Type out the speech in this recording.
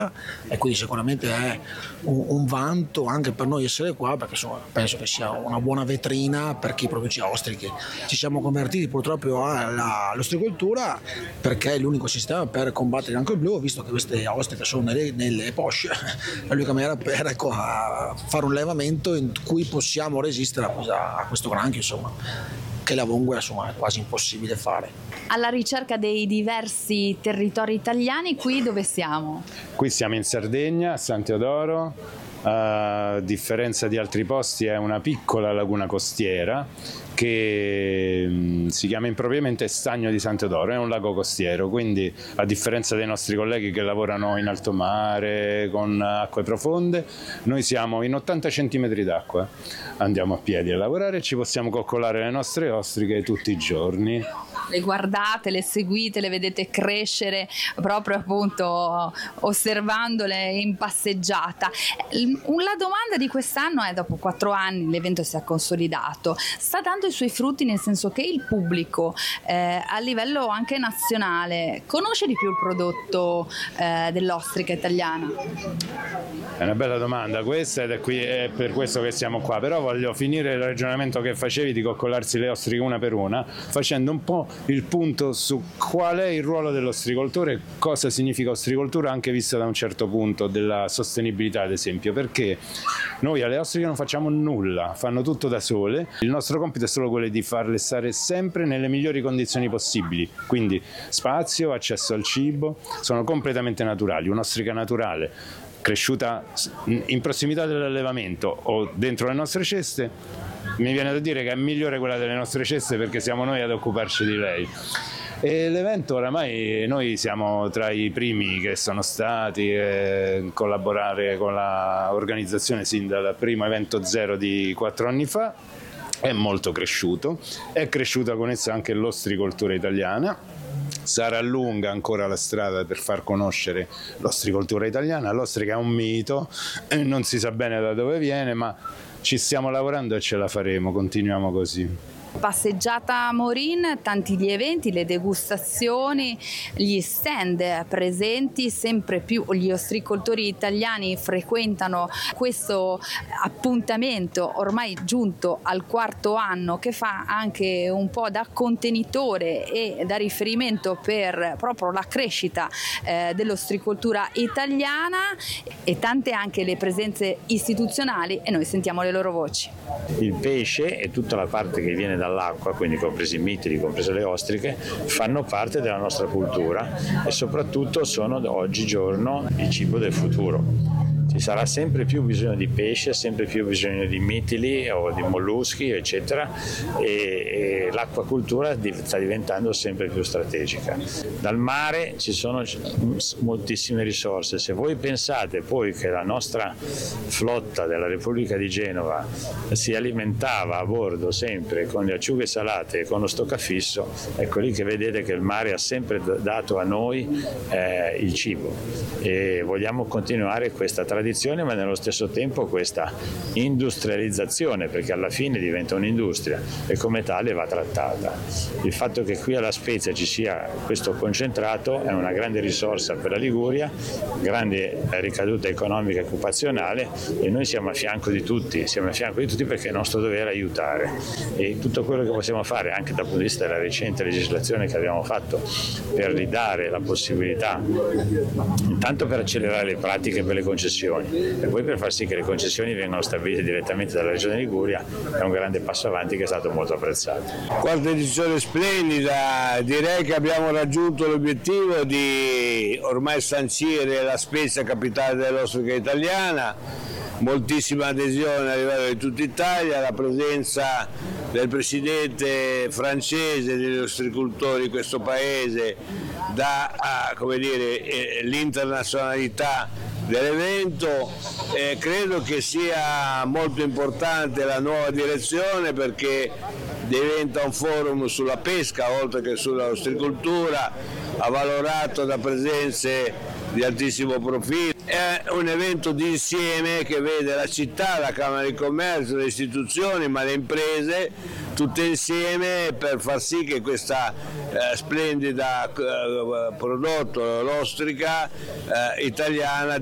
e quindi sicuramente è un vanto anche per noi essere qua, perché insomma, penso che sia una buona vetrina per chi produce ostriche. Ci siamo convertiti purtroppo all'ostricoltura perché è l'unico sistema per combattere anche il blu, visto che queste ostriche sono nelle posce, è l'unica maniera per fare un levamento in cui possiamo resistere a questo granchio, insomma, che la vongola insomma è quasi impossibile fare. Alla ricerca dei diversi territori italiani, qui dove siamo? Qui siamo in Sardegna, a San Teodoro, a differenza di altri posti è una piccola laguna costiera che si chiama impropriamente Stagno di San Teodoro, è un lago costiero, quindi a differenza dei nostri colleghi che lavorano in alto mare con acque profonde, noi siamo in 80 centimetri d'acqua, andiamo a piedi a lavorare e ci possiamo coccolare le nostre ostriche tutti i giorni. Le guardate, le seguite, le vedete crescere proprio appunto osservandole in passeggiata. La domanda di quest'anno è: dopo 4 anni l'evento si è consolidato, sta dando i suoi frutti, nel senso che il pubblico a livello anche nazionale conosce di più il prodotto dell'ostrica italiana? È una bella domanda questa ed è per questo che siamo qua, però voglio finire il ragionamento che facevi di coccolarsi le ostriche una per una facendo un po' il punto su qual è il ruolo dell'ostricoltore, cosa significa ostricoltura anche vista da un certo punto della sostenibilità, ad esempio, perché noi alle ostriche non facciamo nulla, fanno tutto da sole, il nostro compito è solo quello di farle stare sempre nelle migliori condizioni possibili, quindi spazio, accesso al cibo, sono completamente naturali, un'ostrica naturale cresciuta in prossimità dell'allevamento o dentro le nostre ceste, mi viene da dire che è migliore quella delle nostre ceste perché siamo noi ad occuparci di lei. E l'evento oramai noi siamo tra i primi che sono stati a collaborare con l'organizzazione sin dal primo evento zero di 4 anni fa, è molto cresciuto, è cresciuta con essa anche l'ostricoltura italiana. Sarà lunga ancora la strada per far conoscere l'ostricoltura italiana, l'ostrica è un mito, non si sa bene da dove viene, ma ci stiamo lavorando e ce la faremo, continuiamo così. Passeggiata a Morin, tanti gli eventi, le degustazioni, gli stand presenti, sempre più gli ostricoltori italiani frequentano questo appuntamento ormai giunto al 4º anno, che fa anche un po' da contenitore e da riferimento per proprio la crescita dell'ostricoltura italiana, e tante anche le presenze istituzionali, e noi sentiamo le loro voci. Il pesce e tutta la parte che viene dall'acqua, quindi compresi i mitili, comprese le ostriche, fanno parte della nostra cultura e soprattutto sono oggigiorno il cibo del futuro. Ci sarà sempre più bisogno di pesce, sempre più bisogno di mitili o di molluschi, eccetera, e l'acquacultura sta diventando sempre più strategica. Dal mare ci sono moltissime risorse. Se voi pensate poi che la nostra flotta della Repubblica di Genova si alimentava a bordo sempre con le acciughe salate e con lo stoccafisso, ecco lì che vedete che il mare ha sempre dato a noi il cibo, e vogliamo continuare questa tradizione, ma nello stesso tempo questa industrializzazione, perché alla fine diventa un'industria e come tale va trattata. Il fatto che qui alla Spezia ci sia questo concentrato è una grande risorsa per la Liguria, grande ricaduta economica e occupazionale, e noi siamo a fianco di tutti perché è il nostro dovere aiutare, e tutto quello che possiamo fare anche dal punto di vista della recente legislazione che abbiamo fatto per ridare la possibilità, intanto per accelerare le pratiche per le concessioni e poi per far sì che le concessioni vengano stabilite direttamente dalla Regione Liguria, è un grande passo avanti che è stato molto apprezzato. Quarta edizione splendida, direi che abbiamo raggiunto l'obiettivo di ormai sancire la Spezia capitale dell'ostrica italiana, moltissima adesione a livello di tutta Italia, la presenza del presidente francese degli ostricoltori di questo paese dà l'internazionalità dell'evento. Credo che sia molto importante la nuova direzione, perché diventa un forum sulla pesca oltre che sulla ostricoltura, avvalorato da presenze di altissimo profilo. È un evento di insieme che vede la città, la Camera di Commercio, le istituzioni, ma le imprese tutte insieme per far sì che questa splendida prodotto, l'ostrica italiana,